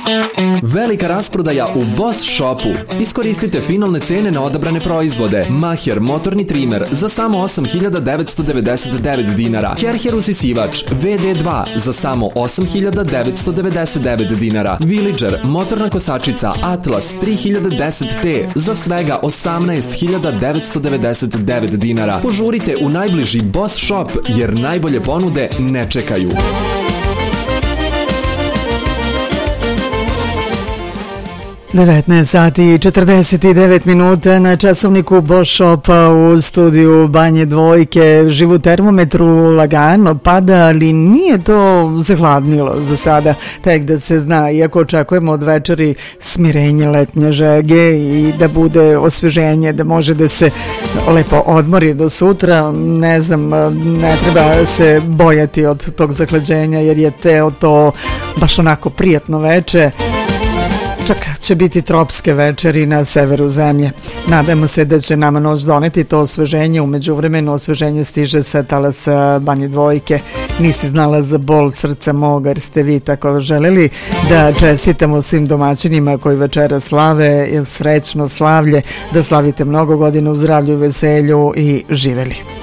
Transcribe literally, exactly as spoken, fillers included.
Velika rasprodaja u Boss Shopu. Iskoristite finalne cene na odabrane proizvode. Maher motorni trimer za samo osam hiljada devetsto devedeset devet dinara. Kerher usisivač V D dva za samo osam hiljada devetsto devedeset devet dinara. Villager motorna kosačica Atlas tri hiljade deset T za svega osamnaest hiljada devetsto devedeset devet dinara. Požurite u najbliži Boss Shop jer najbolje ponude ne čekaju. devetnaest sati i četrdeset devet minuta na časovniku Boss Shopa u studiju Banje Dvojke. Živu termometru lagano pada, ali nije to zahladnilo za sada, tek da se zna, iako očekujemo od večeri smirenje letnje žege i da bude osveženje, da može da se lepo odmori do sutra. Ne znam, ne treba se bojati od tog zahlađenja jer je teo to baš onako prijatno veče. Čak će biti tropske večeri na severu zemlje. Nadamo se da će nama noć doneti to osveženje. Umeđu vremenu osveženje stiže sa talasa Banje Dvojke. Nisi znala za bol srca moga jer ste vi tako želeli da čestitamo svim domaćinima koji večera slave, srećno slavlje, da slavite mnogo godina u zdravlju i veselju i živeli.